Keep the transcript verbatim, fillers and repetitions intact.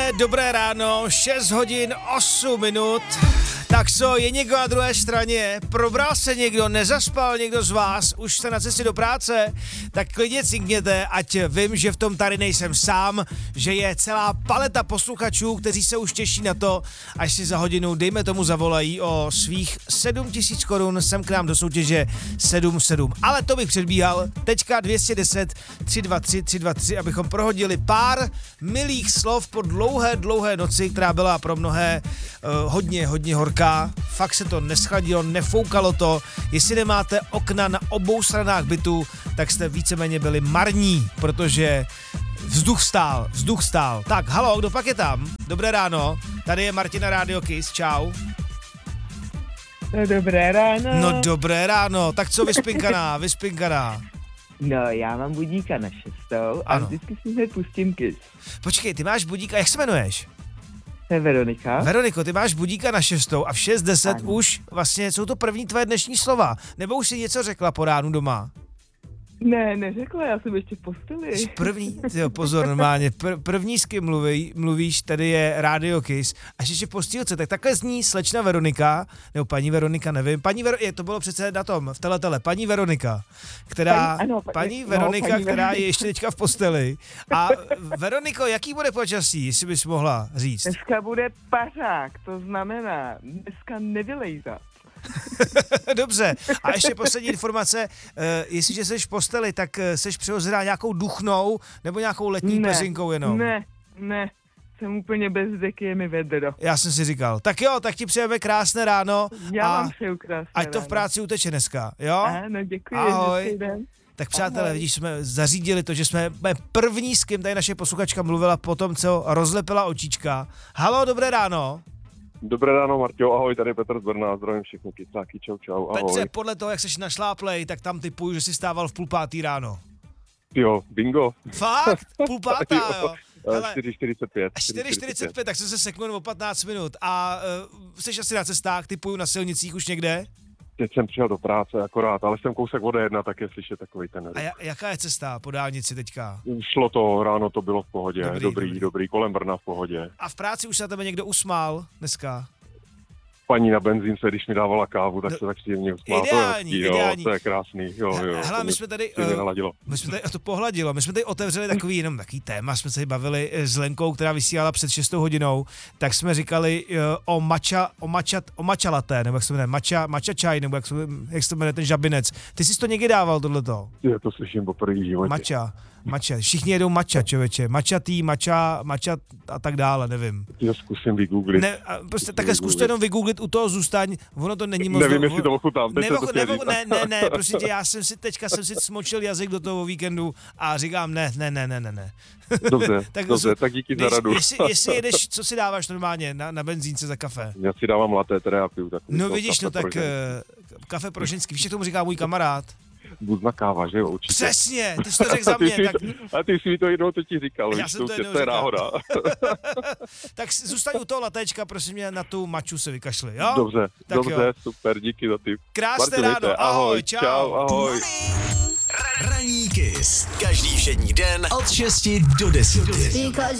je dobré ráno, šest hodin osm minut. Tak co, je někdo na druhé straně? Probral se někdo, nezaspal někdo z vás? Už jste na cestě do práce? Tak klidně cinkněte, ať vím, že v tom tady nejsem sám, že je celá paleta posluchačů, kteří se už těší na to, až si za hodinu, dejme tomu, zavolají o svých sedm tisíc korun sem k nám do soutěže sedm sedm. Ale to bych předbíhal. Teďka dvě stě deset tři dva tři tři dva tři, abychom prohodili pár milých slov po dlouhé, dlouhé noci, která byla pro mnohé uh, hodně, hodně horká. Fakt se to neschladilo, nefoukalo to. Jestli nemáte okna na obou stranách bytu, tak jste víceméně byli marní, protože vzduch stál, vzduch stál. Tak, halo, kdo pak je tam? Dobré ráno, tady je Martina Radio Kiss, čau. No, dobré ráno. No dobré ráno, tak co vyspinkaná, vyspinkaná? No, já mám budíka na šestou a Ano. vždycky si hned pustím Kiss. Počkej, ty máš budíka, jak se jmenuješ? To je Veronika. Veroniko, ty máš budíka na šestou a v šest deset Ano. už vlastně jsou to první tvoje dnešní slova. Nebo už si něco řekla po ránu doma? Ne, neřekla, já jsem ještě v posteli. První, tyjo, pozor, normálně, pr- první s kým mluví, mluvíš, tady je Radio Kiss a ještě v postýlce, tak takhle zní slečna Veronika, nebo paní Veronika, nevím, paní Ver- je, to bylo přece na tom, v teletele, paní Veronika, která, Paní- ano, paní, paní- no, Veronika, paní která Veronika. je ještě teďka v posteli. A Veroniko, jaký bude počasí, jestli bys mohla říct? Dneska bude pařák, to znamená dneska nevylejzat. Dobře, a ještě poslední informace, uh, jestliže jsi v posteli, tak uh, jsi přirozená nějakou duchnou nebo nějakou letní Ne, peřinkou jenom? ne, ne, jsem úplně bez deky, je mi vedro. Já jsem si říkal. Tak jo, tak ti přejeme krásné ráno Já a vám přeju krásné ať to v ráno. práci uteče dneska, jo? Ano, děkuji, Ahoj. hezký den. Tak přátelé, Ahoj. vidíš, jsme zařídili to, že jsme jsme první, s kým tady naše posluchačka mluvila po tom, co rozlepila očička. Halo, dobré ráno. Dobré ráno, Marťo, ahoj, tady Petr z Brna, zdravím všechny kycáky, čau, čau, ahoj. Petře, podle toho, jak jsi našláplej, tak tam typuju, že jsi stával v půl pátý ráno. Jo, bingo. Fakt? Půl pátá, jo? Hele, čtyři čtyřicet pět. čtyři čtyřicet pět, tak jsem se seknul o patnáct minut. A uh, jsi asi na cestách, typuju na silnicích už někde? Teď jsem přijel do práce akorát, ale jsem kousek od jedna, tak je slyšet takový ten A ruch. ja, jaká je cesta po dálnici teďka? Šlo to, ráno to bylo v pohodě, Dobrý, dobrý, dobrý, dobrý. dobrý, kolem Brna v pohodě. A v práci už se na tebe někdo usmál dneska? Paní na benzínce, když mi dávala kávu, tak No, se tak příjemně usmál. ideální, to je hezký, ideální. Jo, to je krásný, jo, jo. Hele, to my mě- jsme tady, to mě eh, naladilo. my jsme tady, a to pohladilo, my jsme tady otevřeli takový jenom takový téma, jsme se tady bavili eh, s Lenkou, která vysílala před šestou hodinou, tak jsme říkali eh, o mača, o mača, o mača latte, nebo jak se jmenuje, mača, mača čaj, nebo jak se, jak se to jmenuje ten žabinec. Ty jsi to někdy dával, tohleto? Já to slyším poprvé v životě. Mača, mača, všichni jedou mača, člověče, mača tý, mača, mača a tak dále, nevím. Já zkusím vygooglit. Ne, a prostě takhle zkus to jenom vygooglit, u toho zůstaň, ono to není moc... Nevím, do- jestli to ochutám, teď Nebo, se to nebo, chtěl ne, říct. ne, ne, prostě tě, já jsem si teďka jsem si smočil jazyk do toho víkendu a říkám ne, ne, ne, ne, ne, ne. Dobře, Tak dobře, dosu- tak díky za Když, radu. jestli, jestli jedeš, co si dáváš normálně na, na benzínce za kafe? Já si dávám latte, teda já piju takový. No to vidíš, kafe no tak pro ženy. eh, kafe pro ženský, víš, jak tomu říká můj kamarád? Buzna káva, že jo, určitě. Přesně, ty jsi to řekl za A ty mě, jsi- tak, A ty jsi mi to jednou teď říkal, Já víš, jsem to, to je- jednou to je říkal. náhoda. tak si- zůstaň u toho latečka, prosím mě, na tu maču se vykašli, jo? Dobře, Tak dobře, jo. super, díky za tip. Krásné Martin, ráno, mějte, ahoj, čau. čau, ahoj. Ranní Kiss. Každý všední den od šesti do deseti.